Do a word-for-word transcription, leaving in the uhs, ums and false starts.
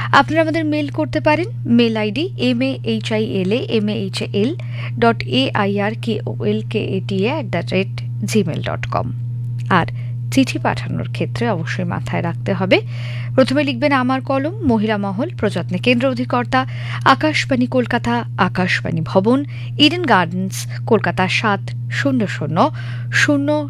আপনারা আমাদের মেল করতে পারেন। Mail ID M A H I L A M A H L dot A I R K O L K A T A at the rate Gmail dot com. আর চিঠি পাঠানোর ক্ষেত্রে অবশ্যই মাথায় রাখতে হবে, প্রথমে লিখবেন আমার কলম, মহিলা মহল, প্রযত্নে কেন্দ্র অধিকর্তা, আকাশবাণী কলকাতা, আকাশবাণী ভবন, ইডেন গার্ডেন্স, কলকাতা সাত শূন্য শূন্য শূন্য